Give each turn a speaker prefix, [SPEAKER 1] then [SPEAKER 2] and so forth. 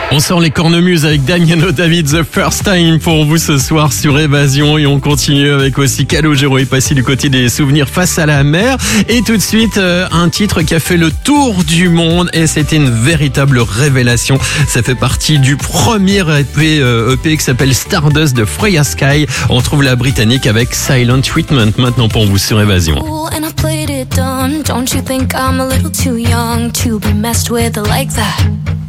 [SPEAKER 1] On sort les cornemuses avec Damiano David, The First Time pour vous ce soir sur Évasion, et on continue avec aussi Calogero et Passy du côté des souvenirs face à la mer. Et tout de suite, un titre qui a fait le tour du monde et c'était une véritable révélation. Ça fait partie du premier EP qui s'appelle Stardust de Freya Sky. On trouve la britannique avec Silent Treatment maintenant pour vous sur Évasion.
[SPEAKER 2] And I played it dumb. Don't you think I'm a little too young to be messed with like that?